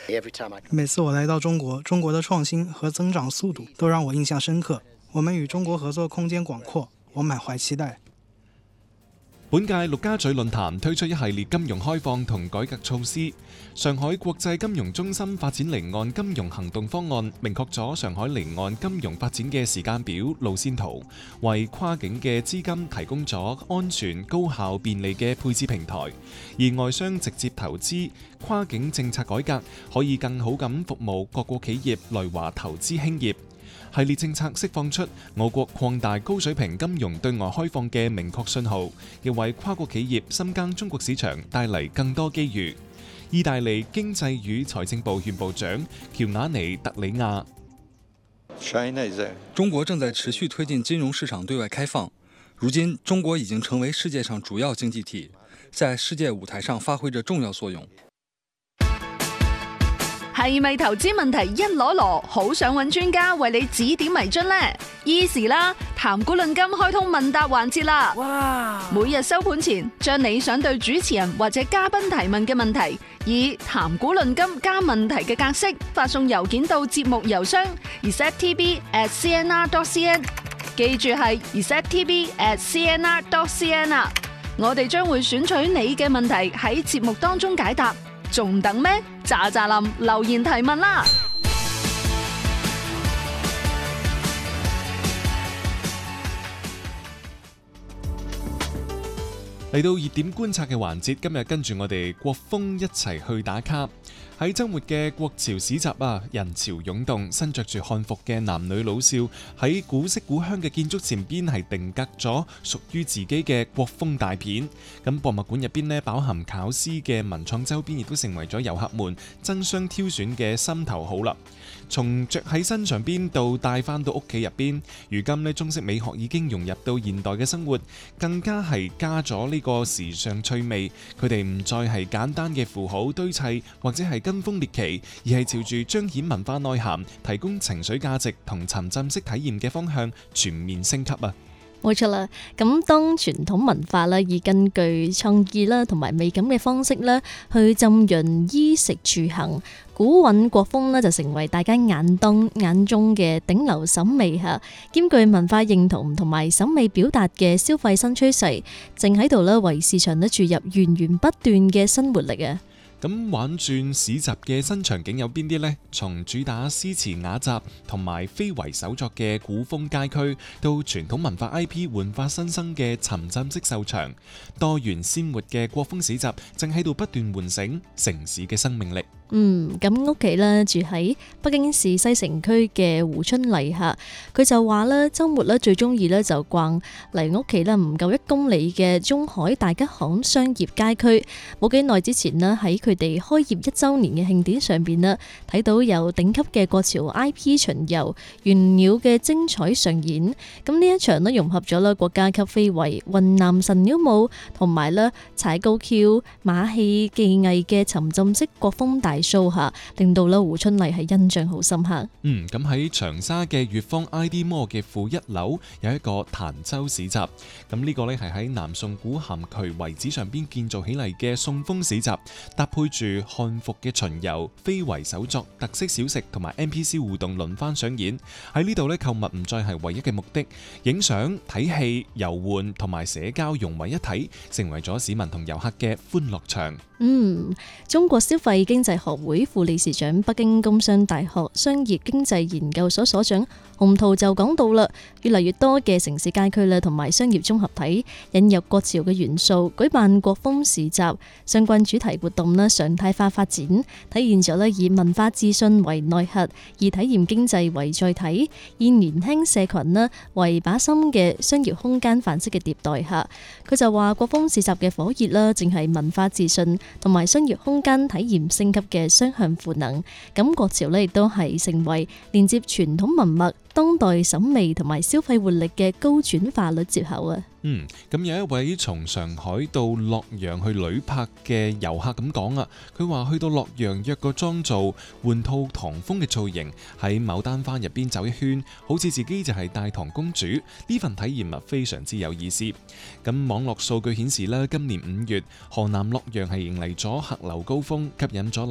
每次我來到中國，中國的創新和增長速度都讓我印象深刻。我們與中國合作空間廣闊，我滿懷期待。 本屆陸家嘴論壇推出一系列金融開放同改革措施。上海國際金融中心發展離岸金融行動方案明確咗上海離岸金融發展嘅時間表、路線圖，為跨境嘅資金提供咗安全、高效、便利嘅配置平台。而外商直接投資、跨境政策改革可以更好咁服務各國企業來華投資興業。系列政策釋放出我國擴大高水平金融對外開放嘅明確信號，亦為跨國企業深耕中國市場帶嚟更多機遇。意大利經濟與財政部原部長喬瓦尼特里亞： 中國正在持續推進金融市場對外開放，如今中國已經成為世界上主要經濟體，在世界舞台上發揮着重要作用。 係咪投資問題一籮籮，好想揾專家為你指點迷津呢？Easy 啦，談股論金開通問答環節啦！哇！每日收盤前，將你想對主持人或者嘉賓提問嘅問題，以談股論金加問題嘅格式發送郵件到節目郵箱 receptv@cnr.cn， 記住係 receptv@cnr.cn 啊！我哋將會選取你嘅問題喺節目當中解答。仲等咩？喳喳林留言提問啦！ 嚟到熱點觀察嘅環節，今日跟住我哋國風一齊去打卡。喺週末嘅國潮市集啊，人潮湧動，身着住漢服嘅男女老少喺古色古香嘅建築前邊係定格咗屬於自己嘅國風大片。咁博物館入邊呢，飽含巧思嘅文創周邊亦都成為咗遊客們爭相挑選嘅心頭好啦。從着喺身上邊到帶翻到屋企入邊，如今呢，中式美學已經融入到現代嘅生活，更加係加咗呢個時尚趣味。佢哋唔再係簡單嘅符號堆砌或者係跟風獵奇，而係朝住彰顯文化內涵、提供情緒價值同沉浸式體驗嘅方向全面升級啊！ 冇錯啦，咁當傳統文化啦，以根據創意啦同埋美感嘅方式啦，去浸潤衣食住行，古韻國風呢就成為大家眼中嘅頂流審美嚇，兼具文化認同同埋審美表達嘅消費新趨勢，正喺度呢為市場呢注入源源不斷嘅新活力啊！ 咁玩轉市集嘅新場景有邊啲呢？從主打詩詞雅集同埋非遺手作嘅古風街區，到傳統文化 IP 煥發新生嘅沉浸式秀場，多元鮮活嘅國風市集正喺度不斷喚醒城市嘅生命力。 咁屋企咧住喺北京市西城區嘅胡春麗嚇，佢就話咧週末咧最中意咧就逛離屋企咧唔夠1公里嘅中海大吉巷商業街區。冇幾耐之前呢，喺佢哋開業1週年嘅慶典上邊呢，睇到有頂級嘅國潮 IP 巡遊、玄鳥嘅精彩上演。咁呢一場呢，融合咗啦國家級非遺雲南神鳥舞同埋咧踩高蹺馬戲技藝嘅沉浸式國風大show下，令到咧胡春麗係印象好深刻。 咁喺長沙嘅粵方 ID Mall 嘅負1樓有一個潭州市集。咁呢個呢係喺南宋古咸渠遺址上邊建造起嚟嘅宋風市集，搭配住漢服嘅巡遊、非遺手作、特色小食同埋 NPC 互動輪番上演。喺呢度呢，購物唔再係唯一嘅目的，影相、睇戲、遊玩同埋社交融為一體，成為咗市民同遊客嘅歡樂場。 中國消費經濟學會副理事長、北京工商大學商業經濟研究所所長洪濤就講到啦，越嚟越多嘅城市街區啦，同埋商業綜合體引入國潮嘅元素，舉辦國風市集，相關主題活動啦常態化發展，體現咗咧以文化自信為內核，以體驗經濟為載體，以年輕社群啦為靶心嘅商業空間範式嘅迭代下，佢就話國風市集嘅火熱啦，正係文化自信同埋商業空間體驗升級嘅雙向賦能。咁國潮呢亦都係成為連接傳統文物、當代審美同埋消費活力嘅高轉化率接口啊！ 咁有一位從上海到洛陽去旅拍嘅遊客咁講啊，佢話去到洛陽約個妝造，換套唐風嘅造型，喺牡丹花入邊走一圈，好似自己就係大唐公主，呢份體驗非常之有意思。咁網絡數據顯示咧，今年5月河南洛陽係迎嚟咗客流高峰，吸引咗